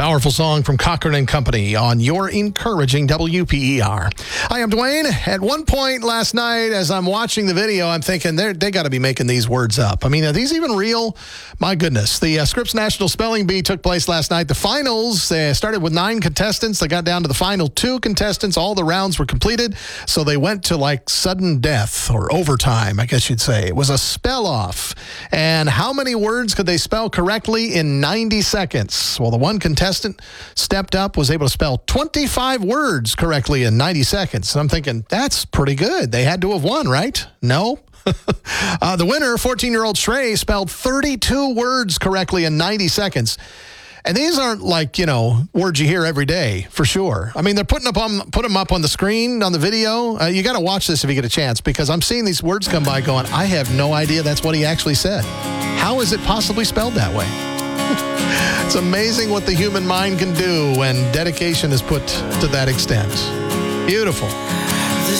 Powerful song from Cochran and Company on your encouraging WPER. Hi, I'm Dwayne. At one point last night, as I'm watching the video, I'm thinking they got to be making these words up. I mean, are these even real? My goodness. The Scripps National Spelling Bee took place last night. The finals started with 9 contestants. They got down to the final 2 contestants. All the rounds were completed, so they went to like sudden death or overtime, I guess you'd say. It was a spell-off. And how many words could they spell correctly in 90 seconds? Well, the one contestant stepped up, was able to spell 25 words correctly in 90 seconds. And I'm thinking, that's pretty good. They had to have won, right? No? The winner, 14-year-old Shrey, spelled 32 words correctly in 90 seconds. And these aren't like, words you hear every day, for sure. I mean, they're putting them up on the screen, on the video. You got to watch this if you get a chance, because I'm seeing these words come by going, I have no idea that's what he actually said. How is it possibly spelled that way? It's amazing what the human mind can do when dedication is put to that extent. Beautiful.